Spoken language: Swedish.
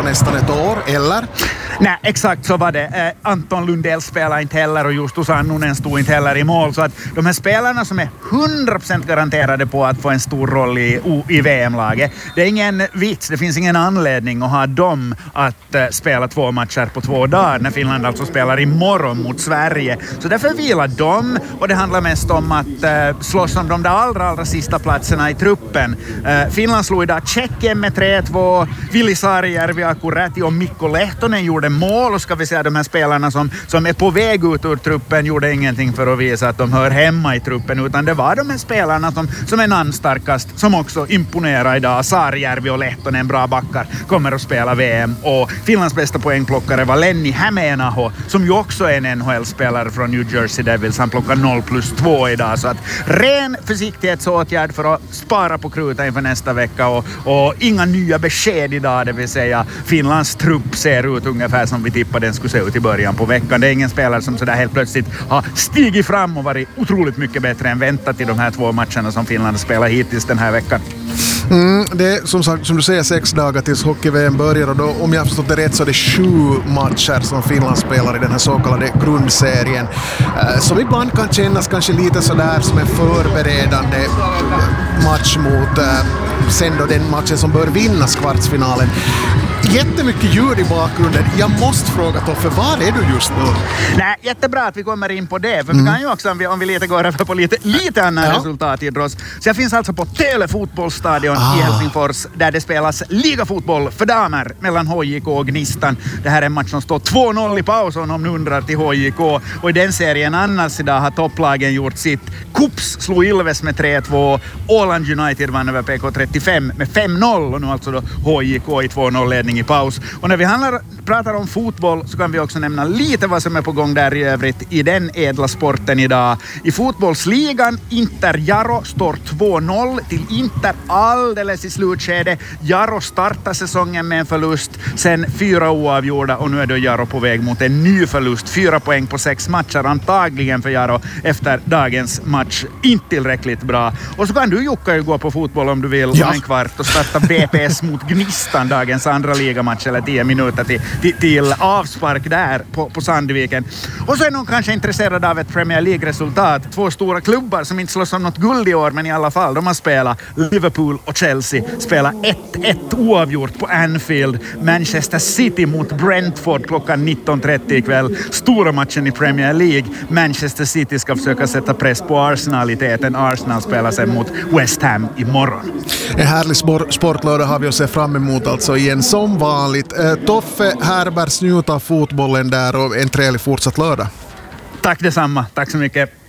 på nästan ett år, eller? Nej, exakt så var det. Anton Lundell spelar inte heller och Justus Annunen stod inte heller i mål. Så att de här spelarna som är 100% garanterade på att få en stor roll i VM-laget, det är ingen vits, det finns ingen anledning att ha dem att spela 2 matcher på 2 dagar när Finland alltså spelar imorgon mot Sverige. Så därför vilar de, och det handlar mest om att slåss om de där allra sista platserna i truppen. Finland slog idag Tjeckien med 3-2. Vili Saarijärvi, Aku Räty och Mikko Lehtonen gjorde mål, och ska vi säga de här spelarna som är på väg ut ur truppen gjorde ingenting för att visa att de hör hemma i truppen, utan det var de här spelarna som är namnstarkast som också imponerar idag. Saarijärvi och Lehtonen, bra backar, kommer att spela VM, och Finlands bästa poängplockare var Lenni Hämeenaho, som ju också är en NHL-spelare från New Jersey Devils. Han plockar 0+2 idag, så att ren försiktighetsåtgärd för att spara på kruta inför nästa vecka, och inga nya besked idag, det vill säga Finlands trupp ser ut ungefär som vi tippade den skulle se ut i början på veckan. Det är ingen spelare som sådär helt plötsligt har stigit fram och varit otroligt mycket bättre än väntat i de här 2 matcherna som Finland spelar hittills den här veckan. Det är som sagt, som du säger, 6 dagar tills hockey-VM börjar, och då, om jag har förstått det rätt, så är det 7 matcher som Finland spelar i den här så kallade grundserien, som ibland kan kännas kanske lite sådär som en förberedande match mot sen då den matchen som bör vinnas, kvartsfinalen. Jättemycket ljud i bakgrunden. Jag måste fråga Toffe, var är du just nu? Nej, jättebra att vi kommer in på det. För vi kan ju också, om vi lite går över på lite annan resultatidrott. Så jag finns alltså på Töle fotbollsstadion i Helsingfors, där det spelas ligafotboll för damer mellan HJK och Gnistan. Det här är en match som står 2-0 i pausen, om ni undrar, till HJK. Och i den serien annars idag har topplagen gjort sitt. Kups slog Ilves med 3-2. Åland United vann över PK35 med 5-0, och nu alltså då HJK i 2-0-ledning i paus. Och när vi pratar om fotboll så kan vi också nämna lite vad som är på gång där i övrigt i den ädla sporten idag. I fotbollsligan, Inter Jaro står 2-0 till Inter alldeles i slutskedet. Jaro startar säsongen med en förlust, sen 4 oavgjorda, och nu är då Jaro på väg mot en ny förlust. 4 poäng på 6 matcher, antagligen för Jaro efter dagens match. Inte tillräckligt bra. Och så kan du, Jukka, ju gå på fotboll om du vill om en kvart och starta BPS mot Gnistan, dagens andra ligamatch, eller 10 minuter till avspark där på Sandviken. Och så är någon kanske intresserad av ett Premier League-resultat. 2 stora klubbar som inte slåss om något guld i år, men i alla fall, de har spelat. Liverpool och Chelsea spelar 1-1 oavgjort på Anfield. Manchester City mot Brentford klockan 19.30 ikväll. Stora matchen i Premier League. Manchester City ska försöka sätta press på Arsenal i täten. Arsenal spelar sig mot West Ham imorgon. En härlig sportlördag har vi att se fram emot alltså igen som vanligt. Toffe Herbergs, njut av fotbollen där och en trevlig fortsatt lördag. Tack detsamma, tack så mycket.